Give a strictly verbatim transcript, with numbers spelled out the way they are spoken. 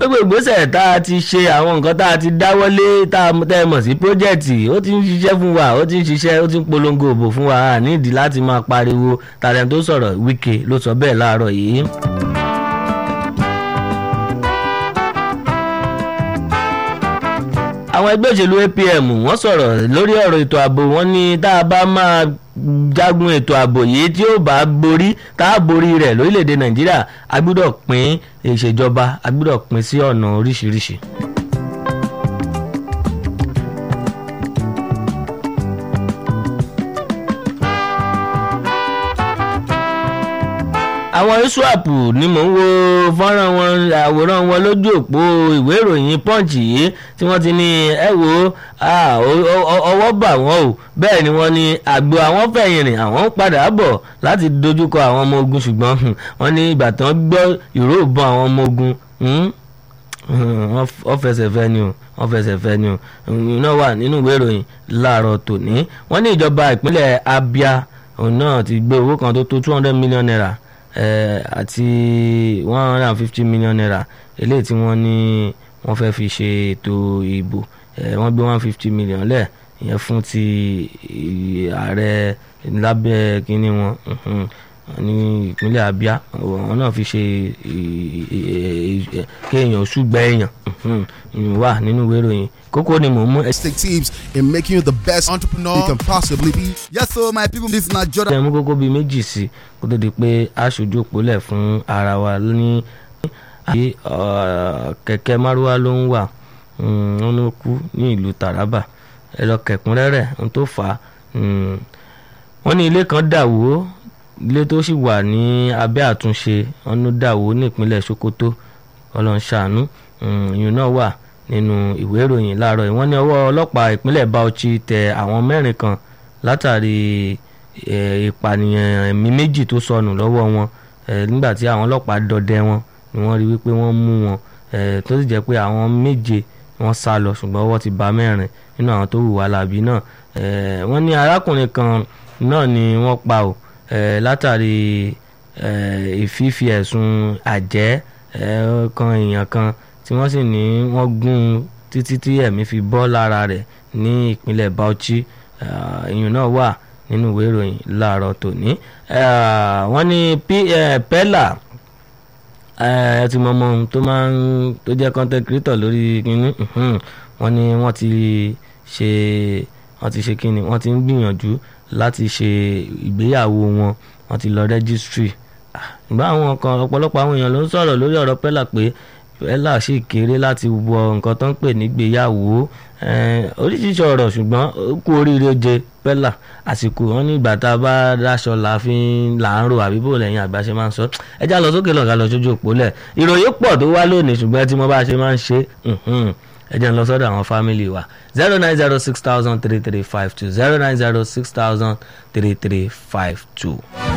gbogbo ìgbésẹ̀ tá a ti ṣe àwọn nǹkan tá a ti dáwọ́lé tá a tẹ́ ẹ mọ̀ sí pírójẹ́tì ó ti ń ṣiṣẹ́ fún wa ó ti ń ṣiṣẹ́ ó ti ń polongo òbò fún wa a nídìí láti máa pariwo tàlẹ́ tó sọ̀rọ̀ Wike ló sọ bẹ́ẹ̀ láàárọ̀ yìí. àwọn ẹgbẹ́ òṣèlú A P M wọ́n sọ̀rọ̀ lórí ọ̀rọ̀ ètò ààbò wọn ní tá a bá máa jagun ètò ààbò yìí tí ó bá borí tá a borí rẹ̀ lórílẹ̀‐èdè Nàìjíríà a gbọ́dọ̀ pín ìṣèjọba a gbọ́dọ̀ pín sí ọ̀nà oríṣiríṣi. àwọn iswap ni mò ń wo fọ́nrán wọn àwòrán wọn lójú òpó ìwé ìròyìn Punch yìí tí wọ́n ti ní ẹ wo ọwọ́ bà wọ́n o bẹ́ẹ̀ ni wọ́n ní àgbo àwọn fẹ̀yìn rìn àwọn ń padà bọ̀ láti dojúkọ àwọn ọmọ ogun ṣùgbọ́n wọ́n ní ìgbà tán gbọ́ ìró ìbọn àwọn ọmọ ogun wọ́n fẹsẹ̀ fẹ́ ni o wọ́n fẹsẹ̀ fẹ́ ni o iná wà nínú ìwé ìròyìn láàárọ̀ tòní wọ́n ní ìjọba ìpínlẹ̀ Abia òun náà ti gbé owó kan tó tó two hundred million naira àti one hundred and fifty million naira eléyìí tí wọ́n ní wọ́n fẹ́ fi ṣe ètò ìbò wọ́n gbé one fifty million lẹ̀ ìyẹn fún ti ààrẹ lábẹ́ kínní wọn ní ìpínlẹ̀ Abia wọn náà fi ṣe kéèyàn ṣùgbọ́n èèyàn wà nínú ìwé ìròyìn kókó ni mò ń mú. tips in making you the best entrepreneur you can possibly be. Yes, so my people, this is not Jordan. ẹ mú kókó bíi méjì sí kó tó di pé aṣojú òpólẹ̀ fún ara wa ní àbí kẹ̀kẹ́ márúwá ló ń wà wọn ló kú ní ìlú Taraba ẹ lọ kẹ̀kúnrẹ́rẹ́ ohun tó fà á wọ́n ní ilé kan dà wó ilé tó sì wà ní abẹ́ àtúnṣe wọn ló dà wó ní ìpínlẹ̀ Sokoto Ọlọ́run ṣàánú ìyún náà wà nínú ìwé ìròyìn láàárọ̀ yìí wọ́n ní ọwọ́ ọlọ́pàá ìpínlẹ̀ Bauchi tẹ àwọn mẹ́rin kan látàrí ìpànìyàn ẹ̀mí méjì tó sọnù lọ́wọ́ wọn nígbà tí àwọn ọlọ́pàá dọdẹ wọn ni wọ́n rí wípé wọ́n mú wọn tó sì jẹ́ pé àwọn méje wọ́n sá lọ ṣùgbọ́n ọwọ́ ti bá mẹ́rin nínú àwọn tó hùwà láabi náà wọ́n ní arákùnrin kan náà ni wọ́n pa ò látàrí ìfífi ẹ̀sùn àjẹ́ kan èèyàn kan tí wọ́n sì ní wọ́n gún títí tí ẹ̀mí fi bọ́ lára rẹ̀ ní ìpínlẹ̀ Bauchi ìyún náà wà nínú ìwé ìròyìn láàárọ̀ tòní wọ́n ní Pella ẹ ti mọ ọmọ ohun tó máa ń tó jẹ́ content creator lórí kínní wọ́n ní wọ́n ti ṣe wọ́n ti ṣe kínní wọ́n ti ń gbìyànjú láti ṣe ìgbéyàwó wọn wọ́n ti lọ registry ìgbà àwọn kan ọ̀pọ̀lọpọ̀ àwọn èèyàn ló ń sọ̀rọ̀ lórí ọ̀rọ̀ Pella pé Pella sì kéré láti wọ nǹkan tó ń pè nígbéyàwó oríṣiríṣi ọ̀rọ̀ ṣùgbọ́n ó kú oríire jẹ Pella àsìkò wọn ní ìgbà tá a bá dáṣọ láàfin là ń rò àbí bò lẹ́yìn àgbà ṣe máa ń sọ ẹ já lọ sókè lọ́gà lọ sójú òpó lẹ̀ ìròyìn pọ̀ tó wá lónìí ṣùgbọ́n tí mo bá ṣe máa ń ṣe ẹ jẹ́ ń lọ sọ́dọ̀ àwọn fámìlì wa zero nine zero six thousand three three five two zero nine zero six thousand three three five two.